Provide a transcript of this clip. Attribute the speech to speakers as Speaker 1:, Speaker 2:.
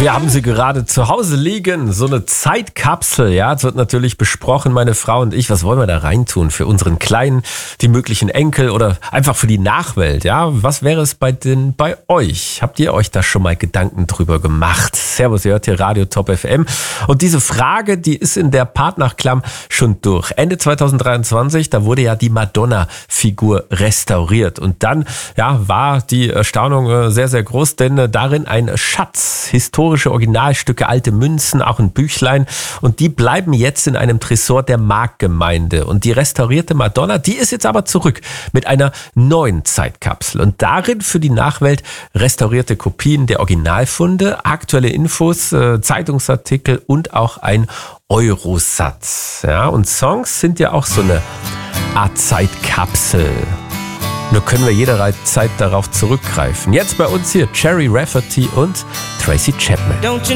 Speaker 1: Wir haben sie gerade zu Hause liegen, so eine Zeitkapsel, ja, es wird natürlich besprochen, meine Frau und ich, was wollen wir da reintun für unseren Kleinen, die möglichen Enkel oder einfach für die Nachwelt, ja, was wäre es bei euch? Habt ihr euch da schon mal Gedanken drüber gemacht? Servus, ihr hört hier Radio Top FM und diese Frage, die ist in der Partnachklamm schon durch. Ende 2023, da wurde ja die Madonna-Figur restauriert und dann, ja, war die Erstaunung sehr, sehr groß, denn darin ein Schatz, historische Originalstücke, alte Münzen, auch ein Büchlein und die bleiben jetzt in einem Tresor der Marktgemeinde und die restaurierte Madonna, die ist jetzt aber zurück mit einer neuen Zeitkapsel und darin für die Nachwelt restaurierte Kopien der Originalfunde, aktuelle Infos, Zeitungsartikel und auch ein Eurosatz. Ja, und Songs sind ja auch so eine Art Zeitkapsel. Nur können wir jederzeit darauf zurückgreifen. Jetzt bei uns hier Cherry Rafferty und Tracy Chapman.